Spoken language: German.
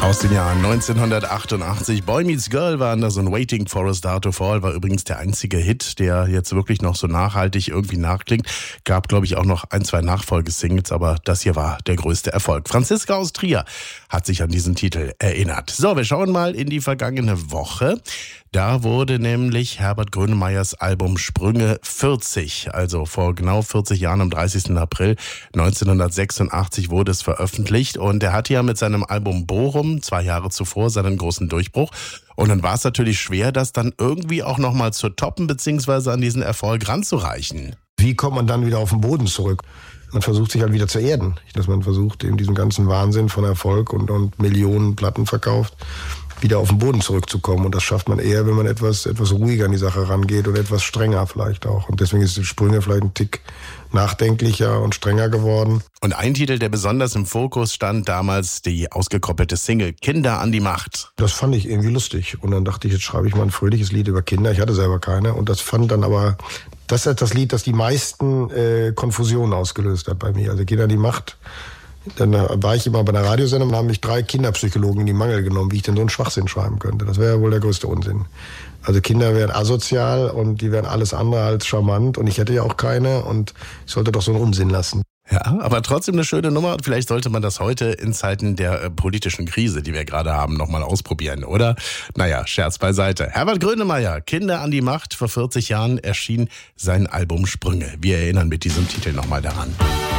Aus dem Jahr 1988. Boy Meets Girl war anders und Waiting for a Star to Fall war übrigens der einzige Hit, der jetzt wirklich noch so nachhaltig irgendwie nachklingt. Gab, glaube ich, auch noch 1, 2 Nachfolgesingles, aber das hier war der größte Erfolg. Franziska aus Trier hat sich an diesen Titel erinnert. So, wir schauen mal in die vergangene Woche. Da wurde nämlich Herbert Grönemeyers Album Sprünge 40, also vor genau 40 Jahren am 30. April 1986 wurde es veröffentlicht und er hatte ja mit seinem Album Bochum 2 Jahre zuvor seinen großen Durchbruch und dann war es natürlich schwer, das dann irgendwie auch nochmal zu toppen bzw. an diesen Erfolg ranzureichen. Wie kommt man dann wieder auf den Boden zurück? Man versucht sich halt wieder zu erden, dass man versucht eben diesen ganzen Wahnsinn von Erfolg und Millionen Platten verkauft, wieder auf den Boden zurückzukommen. Und das schafft man eher, wenn man etwas ruhiger an die Sache rangeht und etwas strenger vielleicht auch. Und deswegen ist die Sprünge vielleicht ein Tick nachdenklicher und strenger geworden. Und ein Titel, der besonders im Fokus stand, damals die ausgekoppelte Single Kinder an die Macht. Das fand ich irgendwie lustig. Und dann dachte ich, jetzt schreibe ich mal ein fröhliches Lied über Kinder. Ich hatte selber keine. Und das fand dann aber, das ist das Lied, das die meisten Konfusionen ausgelöst hat bei mir. Also Kinder an die Macht. Dann war ich immer bei einer Radiosendung und haben mich 3 Kinderpsychologen in die Mangel genommen, wie ich denn so einen Schwachsinn schreiben könnte. Das wäre ja wohl der größte Unsinn. Also Kinder wären asozial und die wären alles andere als charmant und ich hätte ja auch keine und ich sollte doch so einen Unsinn lassen. Ja, aber trotzdem eine schöne Nummer und vielleicht sollte man das heute in Zeiten der politischen Krise, die wir gerade haben, nochmal ausprobieren, oder? Naja, Scherz beiseite. Herbert Grönemeyer, Kinder an die Macht, vor 40 Jahren erschien sein Album Sprünge. Wir erinnern mit diesem Titel nochmal daran.